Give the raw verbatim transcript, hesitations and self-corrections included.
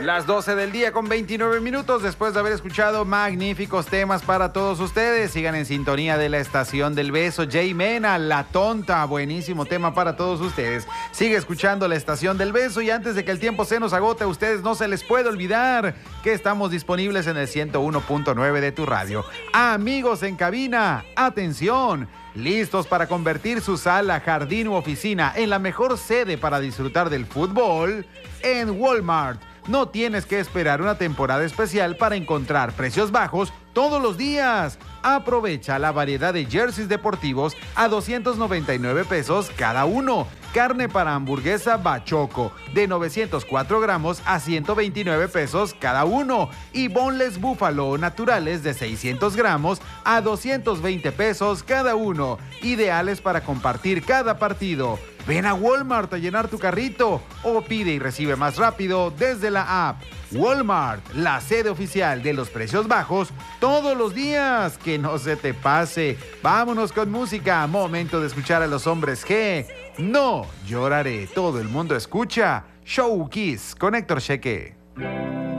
Las doce del día con veintinueve minutos después de haber escuchado magníficos temas para todos ustedes. Sigan en sintonía de la Estación del Beso. Jay Mena, La Tonta, buenísimo tema para todos ustedes. Sigue escuchando la Estación del Beso y antes de que el tiempo se nos agote, a ustedes no se les puede olvidar que estamos disponibles en el ciento uno punto nueve de tu radio. Amigos en cabina, atención. Listos para convertir su sala, jardín u oficina en la mejor sede para disfrutar del fútbol. En Walmart no tienes que esperar una temporada especial para encontrar precios bajos todos los días. Aprovecha la variedad de jerseys deportivos a doscientos noventa y nueve pesos cada uno. Carne para hamburguesa Bachoco de novecientos cuatro gramos a ciento veintinueve pesos cada uno. Y boneless búfalo naturales de seiscientos gramos a doscientos veinte pesos cada uno. Ideales para compartir cada partido. Ven a Walmart a llenar tu carrito o pide y recibe más rápido desde la app. Walmart, la sede oficial de los precios bajos todos los días. Que no se te pase. Vámonos con música. Momento de escuchar a los Hombres G. No lloraré. Todo el mundo escucha Show Kiss con Héctor Cheque.